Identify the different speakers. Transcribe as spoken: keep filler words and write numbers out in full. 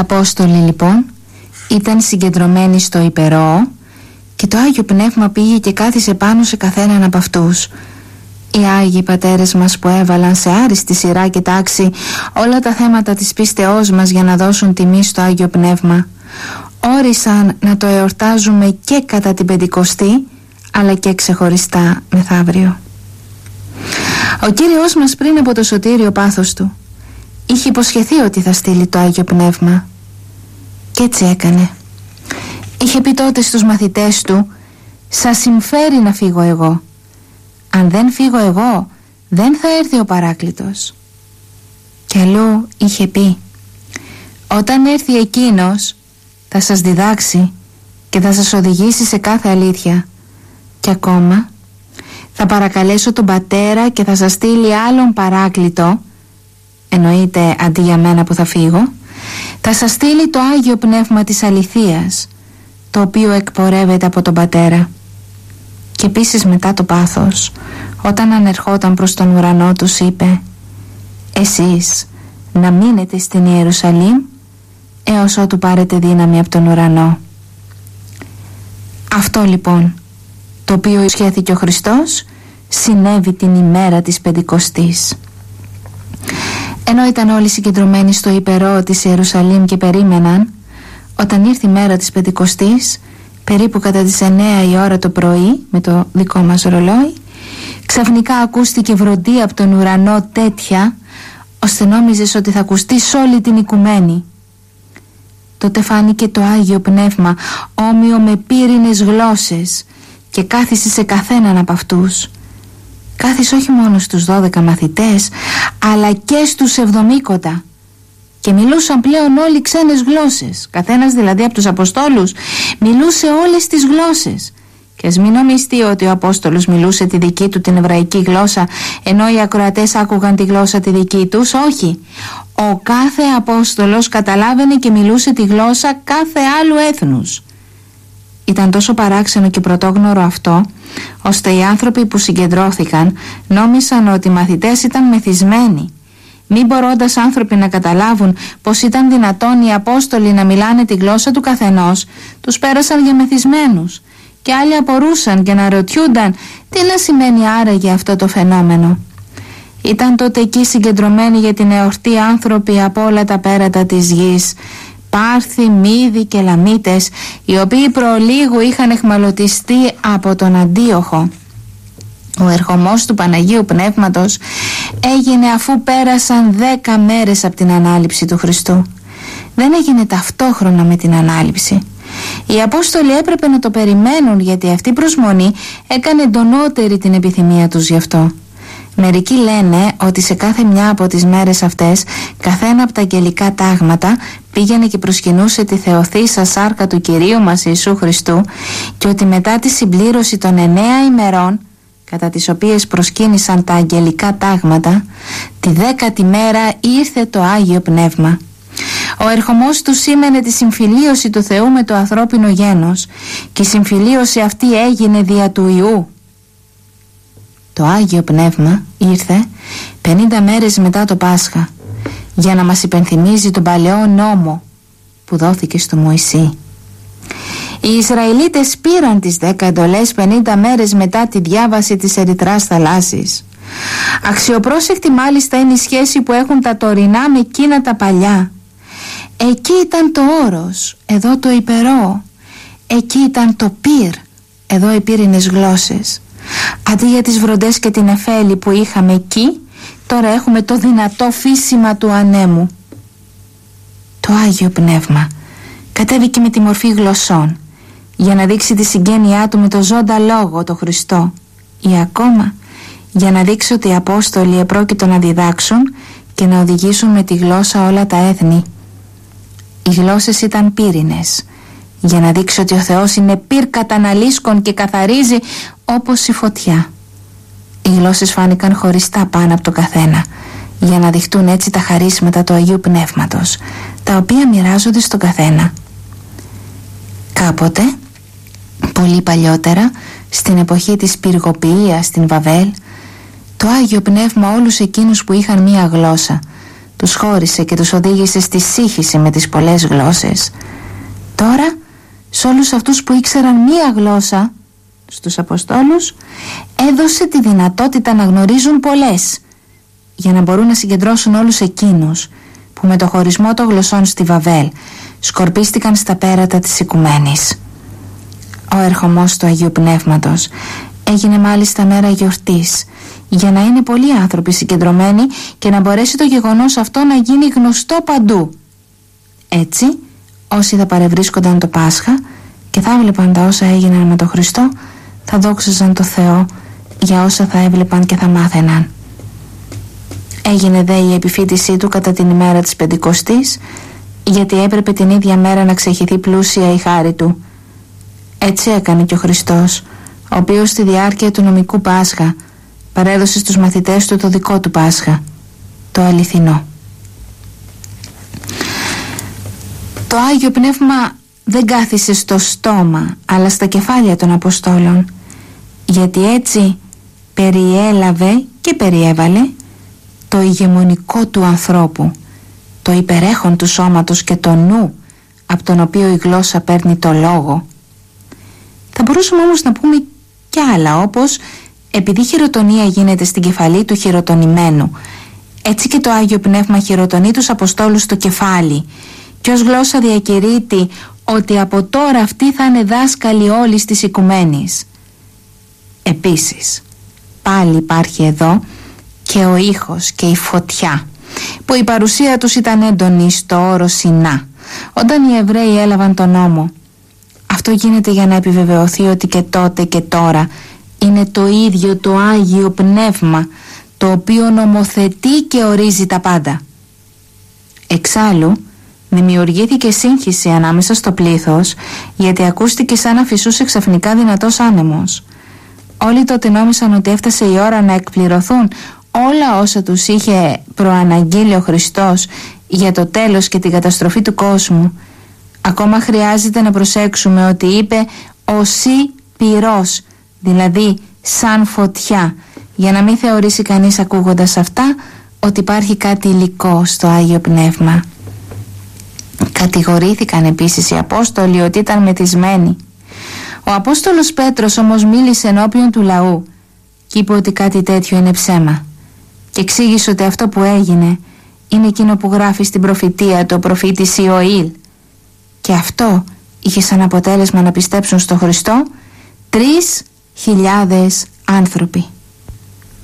Speaker 1: Απόστολοι λοιπόν ήταν συγκεντρωμένοι στο υπερό και το Άγιο Πνεύμα πήγε και κάθισε πάνω σε καθέναν από αυτούς. Οι Άγιοι Πατέρες μας που έβαλαν σε άριστη σειρά και τάξη όλα τα θέματα της πίστεώς μας για να δώσουν τιμή στο Άγιο Πνεύμα, όρισαν να το εορτάζουμε και κατά την Πεντηκοστή αλλά και ξεχωριστά μεθαύριο. Ο Κύριος μας πριν από το σωτήριο πάθος του είχε υποσχεθεί ότι θα στείλει το Άγιο Πνεύμα και έτσι έκανε. Είχε πει τότε στους μαθητές του: «Σας συμφέρει να φύγω εγώ. Αν δεν φύγω εγώ, δεν θα έρθει ο Παράκλητος». Και αλλού είχε πει: «Όταν έρθει εκείνος, θα σας διδάξει και θα σας οδηγήσει σε κάθε αλήθεια. Και ακόμα, θα παρακαλέσω τον Πατέρα και θα σας στείλει άλλον Παράκλητο», εννοείται αντί για μένα που θα φύγω, «θα σας στείλει το Άγιο Πνεύμα της αληθείας, το οποίο εκπορεύεται από τον Πατέρα». Και επίσης μετά το πάθος, όταν ανερχόταν προς τον ουρανό, τους είπε: «Εσείς να μείνετε στην Ιερουσαλήμ έως ότου πάρετε δύναμη από τον ουρανό». Αυτό λοιπόν το οποίο ισχύθηκε ο Χριστός συνέβη την ημέρα της Πεντηκοστής. Ενώ ήταν όλοι συγκεντρωμένοι στο υπερό της Ιερουσαλήμ και περίμεναν, όταν ήρθε η μέρα της Πεντηκοστής, περίπου κατά τις εννέα η ώρα το πρωί με το δικό μας ρολόι, ξαφνικά ακούστηκε βροντή από τον ουρανό τέτοια ώστε νόμιζες ότι θα ακουστεί σε όλη την οικουμένη. Τότε φάνηκε το Άγιο Πνεύμα όμοιο με πύρινες γλώσσες και κάθισε σε καθέναν από αυτούς. Κάθισε όχι μόνο στους δώδεκα μαθητές αλλά και στους εβδομήκοντα και μιλούσαν πλέον όλοι ξένες γλώσσες. Καθένας δηλαδή από τους Αποστόλους μιλούσε όλες τις γλώσσες. Και ας μην νομιστεί ότι ο Απόστολος μιλούσε τη δική του την εβραϊκή γλώσσα ενώ οι ακροατές άκουγαν τη γλώσσα τη δική τους. Όχι. Ο κάθε Απόστολος καταλάβαινε και μιλούσε τη γλώσσα κάθε άλλου έθνους. Ήταν τόσο παράξενο και πρωτόγνωρο αυτό, ώστε οι άνθρωποι που συγκεντρώθηκαν νόμισαν ότι οι μαθητές ήταν μεθυσμένοι. Μη μπορώντας άνθρωποι να καταλάβουν πως ήταν δυνατόν οι Απόστολοι να μιλάνε τη γλώσσα του καθενός, τους πέρασαν για μεθυσμένους. Και άλλοι απορούσαν και να ρωτιούνταν τι να σημαίνει άραγε αυτό το φαινόμενο. Ήταν τότε εκεί συγκεντρωμένοι για την εορτή άνθρωποι από όλα τα πέρατα της γης, Πάρθοι, Μύδοι και Λαμίτες, οι οποίοι προλίγου είχαν εχμαλωτιστεί από τον Αντίοχο. Ο ερχομός του Παναγίου Πνεύματος έγινε αφού πέρασαν δέκα μέρες από την Ανάληψη του Χριστού. Δεν έγινε ταυτόχρονα με την Ανάληψη. Οι Απόστολοι έπρεπε να το περιμένουν, γιατί αυτή η προσμονή έκανε εντονότερη την επιθυμία τους γι' αυτό. Μερικοί λένε ότι σε κάθε μια από τις μέρες αυτές καθένα από τα αγγελικά τάγματα πήγαινε και προσκυνούσε τη θεοθήσα σάρκα του Κυρίου μας Ιησού Χριστού και ότι μετά τη συμπλήρωση των εννέα ημερών κατά τις οποίες προσκύνησαν τα αγγελικά τάγματα, τη δέκατη μέρα ήρθε το Άγιο Πνεύμα. Ο ερχομός του σήμαινε τη συμφιλίωση του Θεού με το ανθρώπινο γένος και η συμφιλίωση αυτή έγινε δια του Ιού. Το Άγιο Πνεύμα ήρθε πενήντα μέρες μετά το Πάσχα για να μας υπενθυμίζει τον παλαιό νόμο που δόθηκε στο Μωυσή. Οι Ισραηλίτες πήραν τις δέκα εντολές πενήντα μέρες μετά τη διάβαση της Ερυθράς θαλάσσης. Αξιοπρόσεκτη μάλιστα είναι η σχέση που έχουν τα τωρινά με εκείνα τα παλιά. Εκεί ήταν το όρος, εδώ το υπερό. Εκεί ήταν το πυρ, εδώ οι πύρινες γλώσσες. Αντί για τις βροντές και την εφέλη που είχαμε εκεί, τώρα έχουμε το δυνατό φύσιμα του ανέμου. Το Άγιο Πνεύμα κατέβηκε με τη μορφή γλωσσών για να δείξει τη συγγένειά του με το ζώντα λόγο, το Χριστό, ή ακόμα για να δείξει ότι οι Απόστολοι επρόκειτο να διδάξουν και να οδηγήσουν με τη γλώσσα όλα τα έθνη. Οι γλώσσες ήταν πύρινες για να δείξει ότι ο Θεός είναι πυρ καταναλύσκων και καθαρίζει όπως η φωτιά. Οι γλώσσες φάνηκαν χωριστά πάνω από το καθένα για να δειχτούν έτσι τα χαρίσματα του Αγίου Πνεύματος, τα οποία μοιράζονται στον καθένα. Κάποτε, πολύ παλιότερα, στην εποχή της πυργοποιίας στην Βαβέλ, το Άγιο Πνεύμα όλους εκείνους που είχαν μία γλώσσα τους χώρισε και τους οδήγησε στη σύγχυση με τις πολλές γλώσσες. Τώρα, σε όλους αυτούς που ήξεραν μία γλώσσα, στους Αποστόλους, έδωσε τη δυνατότητα να γνωρίζουν πολλές, για να μπορούν να συγκεντρώσουν όλους εκείνους που με το χωρισμό των γλωσσών στη Βαβέλ σκορπίστηκαν στα πέρατα της οικουμένης. Ο ερχομός του Αγίου Πνεύματος έγινε μάλιστα μέρα γιορτής, για να είναι πολλοί άνθρωποι συγκεντρωμένοι και να μπορέσει το γεγονός αυτό να γίνει γνωστό παντού. Έτσι, όσοι θα παρευρίσκονταν το Πάσχα και θα έβλεπαν τα όσα έγιναν με τον Χριστό, θα δόξαζαν το Θεό για όσα θα έβλεπαν και θα μάθαιναν. Έγινε δε η επιφύτησή του κατά την ημέρα της Πεντηκοστής, γιατί έπρεπε την ίδια μέρα να ξεχυθεί πλούσια η χάρη του. Έτσι έκανε και ο Χριστός, ο οποίος στη διάρκεια του νομικού Πάσχα παρέδωσε στους μαθητές του το δικό του Πάσχα, το αληθινό. Το Άγιο Πνεύμα δεν κάθισε στο στόμα, αλλά στα κεφάλια των Αποστόλων, γιατί έτσι περιέλαβε και περιέβαλε το ηγεμονικό του ανθρώπου, το υπερέχον του σώματος και το νου, από τον οποίο η γλώσσα παίρνει το λόγο. Θα μπορούσαμε όμως να πούμε κι άλλα, όπως επειδή η χειροτονία γίνεται στην κεφαλή του χειροτονημένου, έτσι και το Άγιο Πνεύμα χειροτονεί τους Αποστόλους στο κεφάλι, και ως γλώσσα διακηρύττει ότι από τώρα αυτοί θα είναι δάσκαλοι όλης της οικουμένης. Επίσης, πάλι υπάρχει εδώ και ο ήχος και η φωτιά, που η παρουσία τους ήταν έντονη στο όρο Σινά, όταν οι Εβραίοι έλαβαν τον νόμο. Αυτό γίνεται για να επιβεβαιωθεί ότι και τότε και τώρα είναι το ίδιο το Άγιο Πνεύμα, το οποίο νομοθετεί και ορίζει τα πάντα. Εξάλλου, δημιουργήθηκε σύγχυση ανάμεσα στο πλήθος, γιατί ακούστηκε σαν να φυσούσε ξαφνικά δυνατός άνεμος. Όλοι τότε νόμισαν ότι έφτασε η ώρα να εκπληρωθούν όλα όσα τους είχε προαναγγείλει ο Χριστός για το τέλος και την καταστροφή του κόσμου. Ακόμα χρειάζεται να προσέξουμε ότι είπε «οσί πυρός», δηλαδή σαν φωτιά, για να μην θεωρήσει κανείς ακούγοντας αυτά ότι υπάρχει κάτι υλικό στο Άγιο Πνεύμα. Κατηγορήθηκαν επίσης οι Απόστολοι ότι ήταν μεθυσμένοι. Ο Απόστολος Πέτρος όμως μίλησε ενώπιον του λαού και είπε ότι κάτι τέτοιο είναι ψέμα, και εξήγησε ότι αυτό που έγινε είναι εκείνο που γράφει στην προφητεία το προφήτης Ιωήλ, και αυτό είχε σαν αποτέλεσμα να πιστέψουν στο Χριστό τρεις χιλιάδες άνθρωποι.